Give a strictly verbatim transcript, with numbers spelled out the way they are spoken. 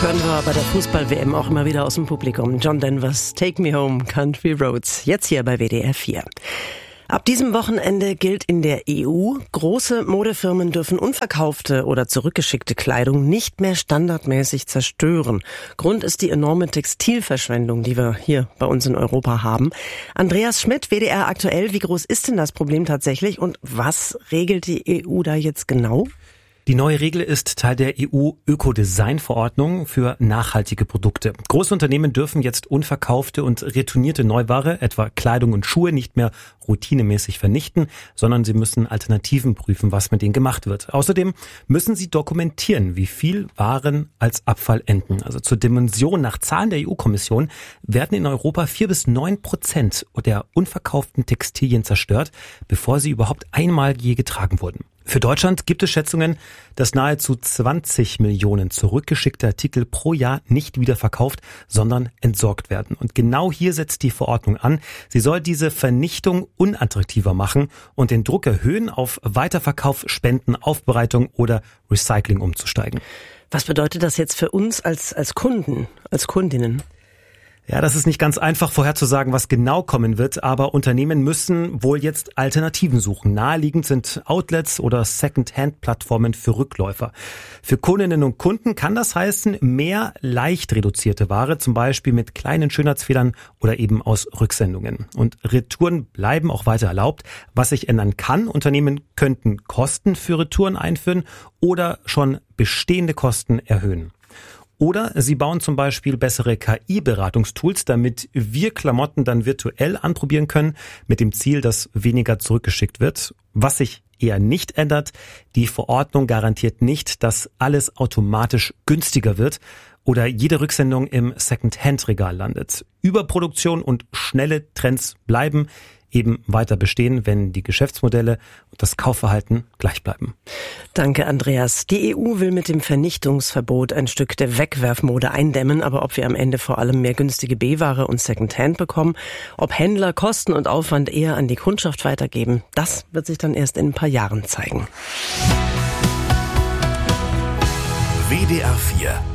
Hören wir bei der Fußball-W M auch immer wieder aus dem Publikum. John Denvers, Take Me Home, Country Roads. Jetzt hier bei W D R vier. Ab diesem Wochenende gilt in der E U, große Modefirmen dürfen unverkaufte oder zurückgeschickte Kleidung nicht mehr standardmäßig zerstören. Grund ist die enorme Textilverschwendung, die wir hier bei uns in Europa haben. Andreas Schmidt, W D R aktuell, wie groß ist denn das Problem tatsächlich und was regelt die E U da jetzt genau? Die neue Regel ist Teil der E U-Ökodesign-Verordnung für nachhaltige Produkte. Große Unternehmen dürfen jetzt unverkaufte und retournierte Neuware, etwa Kleidung und Schuhe, nicht mehr routinemäßig vernichten, sondern sie müssen Alternativen prüfen, was mit ihnen gemacht wird. Außerdem müssen sie dokumentieren, wie viel Waren als Abfall enden. Also zur Dimension nach Zahlen der E U-Kommission werden in Europa vier bis neun Prozent der unverkauften Textilien zerstört, bevor sie überhaupt einmal je getragen wurden. Für Deutschland gibt es Schätzungen, dass nahezu zwanzig Millionen zurückgeschickte Artikel pro Jahr nicht wieder verkauft, sondern entsorgt werden. Und genau hier setzt die Verordnung an. Sie soll diese Vernichtung unattraktiver machen und den Druck erhöhen, auf Weiterverkauf, Spenden, Aufbereitung oder Recycling umzusteigen. Was bedeutet das jetzt für uns als, als Kunden, als Kundinnen? Ja, das ist nicht ganz einfach vorherzusagen, was genau kommen wird, aber Unternehmen müssen wohl jetzt Alternativen suchen. Naheliegend sind Outlets oder Second-Hand-Plattformen für Rückläufer. Für Kundinnen und Kunden kann das heißen, mehr leicht reduzierte Ware, zum Beispiel mit kleinen Schönheitsfehlern oder eben aus Rücksendungen. Und Retouren bleiben auch weiter erlaubt. Was sich ändern kann, Unternehmen könnten Kosten für Retouren einführen oder schon bestehende Kosten erhöhen. Oder sie bauen zum Beispiel bessere K I-Beratungstools, damit wir Klamotten dann virtuell anprobieren können, mit dem Ziel, dass weniger zurückgeschickt wird. Was sich eher nicht ändert, die Verordnung garantiert nicht, dass alles automatisch günstiger wird oder jede Rücksendung im Second-Hand-Regal landet. Überproduktion und schnelle Trends bleiben eben weiter bestehen, wenn die Geschäftsmodelle und das Kaufverhalten gleich bleiben. Danke, Andreas. Die E U will mit dem Vernichtungsverbot ein Stück der Wegwerfmode eindämmen, aber ob wir am Ende vor allem mehr günstige B-Ware und Secondhand bekommen, ob Händler Kosten und Aufwand eher an die Kundschaft weitergeben, das wird sich dann erst in ein paar Jahren zeigen. W D R vier